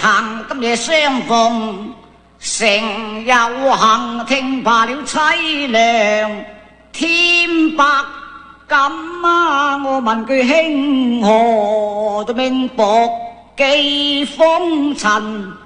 行今夜相逢，成有幸听罢了凄凉。天白咁啊，我问句兄，何到命薄寄风尘？